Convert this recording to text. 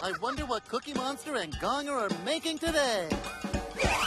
I wonder what Cookie Monster and Gonger are making today.